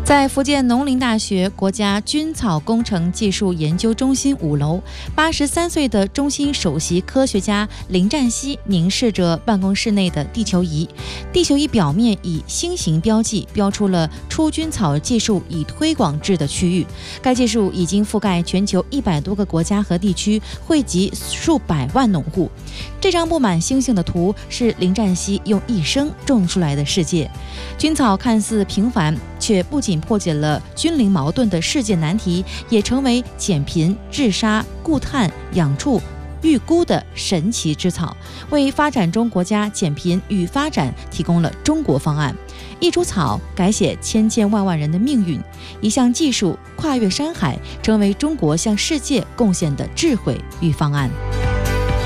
在福建农林大学国家菌草工程技术研究中心5楼，83岁的中心首席科学家林占西凝视着办公室内的地球仪。地球仪表面以星形标记标出了出菌草技术已推广至的区域，该技术已经覆盖全球100多个国家和地区，惠及数百万农户。这张布满星星的图是林占西用一生种出来的世界。菌草看似平凡，却不仅破解了菌灵矛盾的世界难题，也成为减贫、治沙、固碳、养畜、育菇的神奇之草，为发展中国家减贫与发展提供了中国方案。一株草改写千千万万人的命运，一项技术跨越山海，成为中国向世界贡献的智慧与方案。